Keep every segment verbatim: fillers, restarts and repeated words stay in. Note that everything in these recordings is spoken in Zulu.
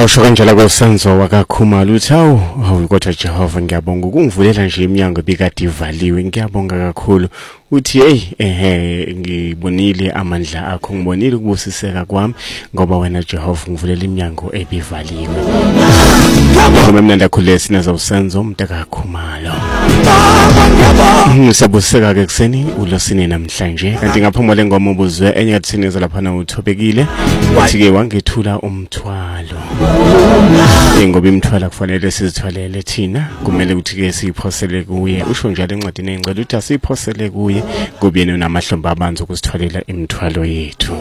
Washo kanjalo kosenzo wakakhumalo uthi awu hawu kodwa Jehova ngiyabonga ukungivulela nje iminyango ebikade ivaliwe ngiyabonga kakhulu uthi hey ehe ngibonile amandla akho ngibonile ukubusiseka kwami ngoba wena Jehova ngivulela iminyango ebivaliwe ngoba mina ndakhule sinaza usenzo umntaka Khumalo sabuseka ke kuseni ulosini namhlanje kanti ngaphambi le ngoma ubuzwe enye kathineza lapha na uthobekile uthi ke wangethula umthwalo ngoba imthwala kufanele sizithwalele thina kumele ukuthi ke siyiphosele kuye usho njalo encwadini encela uthi asiphosele kuye ngoba yena unamahlombe abanzi ukusithwalela imithwalo yethu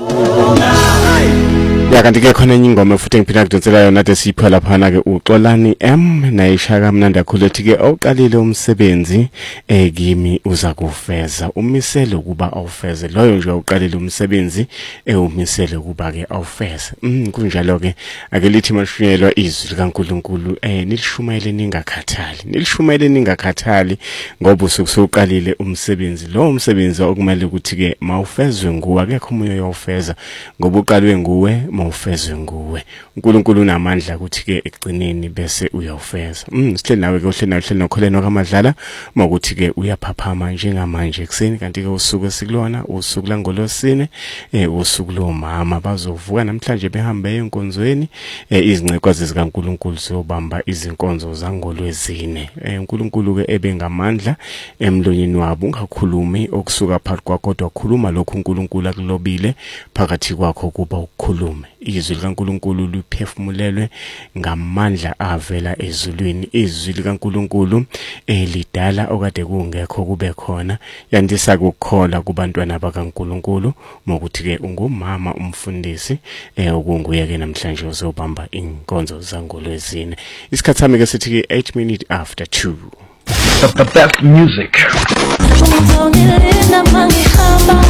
ya kanti ke khona enye ingoma futhi ngiphila kudonsela yona nathi sipha lapha na ke uXolani M nayishaka mnandi kakhulu ethi ke awuqalile umsebenzi eh kimi uza kufeza umisele ukuba awufeze loyo nje awuqalile umsebenzi ewumisele ukuba ke awufeze mm kunjalo ke ake lithi mashunyelwa izwi likaNkuluNkulu eh nilishumayele ningakhathali nilishumayele ningakhathali ngoba usukuqalile umsebenzi lo umsebenzi okumele ukuthi ke mawufezwe nguwe akekho umunye oyofeza ngoba uqalwe nguwe mawufezwe nguwe uNkulunkulu unamandla ukuthi ke ekugcineni bese uyawufeza mm sihleli nawe ke uhleli nawe uhleli nokholeno kaMadlala makuthi ke uyaphaphama njengamanje ekseni kanti ke usuku esikulona usuku langolosine eh usuku lomama bazovuka namhlanje behambe enkonzweni eh izincekwazi zikaNkulunkulu zobamba izinkonzo zangolwezine eh uNkulunkulu ke ebengamandla emlonyeni wabo ungakhulumi okusuka phakathi kwakho kodwa khuluma lokho uNkulunkulu akulobile phakathi kwakho kuba ukukhulume izwi likaNkulunkulu liphefumulelwe ngamandla avela ezulwini izwi likaNkulunkulu elidala okade kungekho kube khona yandisa ukukhola kubantwana bakaNkulunkulu mokuthi ke ungumama umfundisi eh okunguye ke namhlanje uzobamba inkonzo zangolwezine isikhathi sami ke sithi ke eight minutes after two the, the best music.